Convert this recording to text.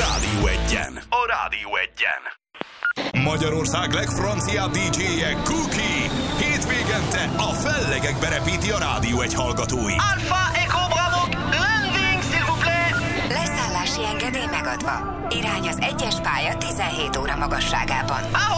Rádió Egyen. A Rádió Egyen. Magyarország legfranciább DJ-je Cookie. Hétvégente a fellegekbe repíti a Rádió Egy hallgatóit. Alpha Echo Bravo, landing s'il vous plaît! Leszállási engedély megadva. Irány az 1-es pálya 17 óra magasságában.